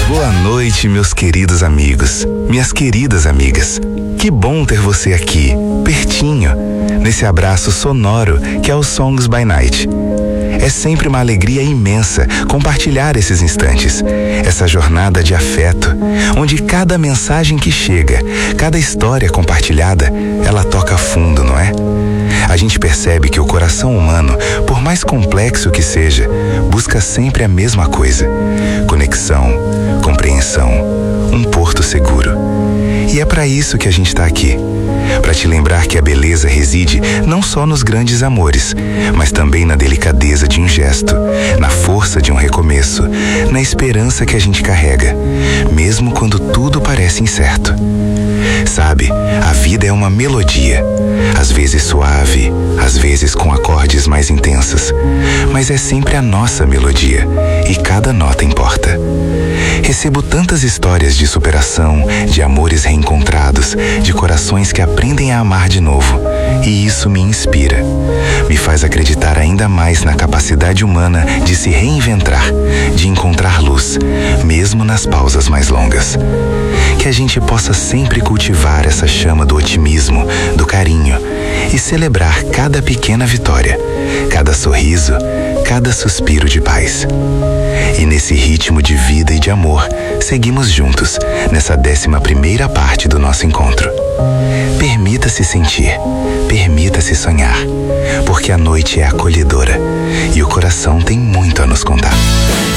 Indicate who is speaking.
Speaker 1: Boa noite, meus queridos amigos, minhas queridas amigas. Que bom ter você aqui, pertinho, nesse abraço sonoro que é o Songs by Night. É sempre uma alegria imensa compartilhar esses instantes, essa jornada de afeto, onde cada mensagem que chega, cada história compartilhada, ela toca fundo, não é? A gente percebe que o coração humano, por mais complexo que seja, busca sempre a mesma coisa: conexão, compreensão, um porto seguro. E é para isso que a gente está aqui. Para te lembrar que a beleza reside não só nos grandes amores, mas também na delicadeza de um gesto, na força de um recomeço, na esperança que a gente carrega, mesmo quando tudo parece incerto. Sabe, a vida é uma melodia, às vezes suave, às vezes com acordes mais intensos, mas é sempre a nossa melodia e cada nota importa. Recebo tantas histórias de superação, de amores reencontrados, de corações que aprendem a amar de novo, e isso me inspira. Me faz acreditar ainda mais na capacidade humana de se reinventar, de encontrar luz, mesmo nas pausas mais longas. Que a gente possa sempre cultivar essa chama do otimismo, do carinho e celebrar cada pequena vitória, cada sorriso, cada suspiro de paz. E nesse ritmo de vida e de amor, seguimos juntos nessa 11ª parte do nosso encontro. Permita-se sentir, permita-se sonhar, porque a noite é acolhedora e o coração tem muito a nos contar.